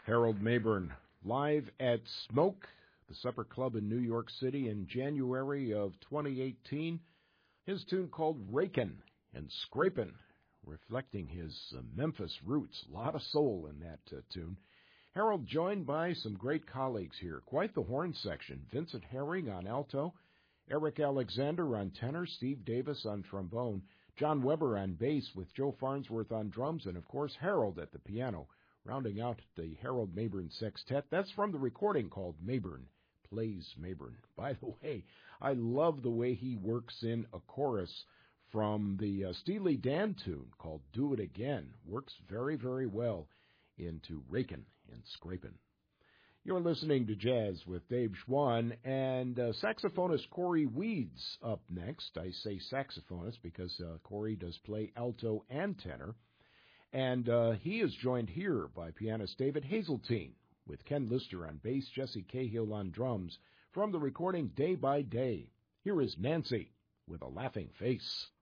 Harold Mabern, live at Smoke, the Supper Club in New York City in January of 2018. His tune called Rakin' and Scrapin', reflecting his Memphis roots. A lot of soul in that tune. Harold joined by some great colleagues here. Quite the horn section. Vincent Herring on alto, Eric Alexander on tenor, Steve Davis on trombone, John Weber on bass with Joe Farnsworth on drums, and of course Harold at the piano. Rounding out the Harold Mabern Sextet. That's from the recording called Mabern Plays Mabern. By the way, I love the way he works in a chorus from the Steely Dan tune called Do It Again. Works very, very well into Rakin' and Scrapin'. You're listening to Jazz with Dave Schwann, and saxophonist Corey Weeds up next. I say saxophonist because Corey does play alto and tenor. And he is joined here by pianist David Hazeltine, with Ken Lister on bass, Jesse Cahill on drums, from the recording Day by Day. Here is Nancy with a Laughing Face.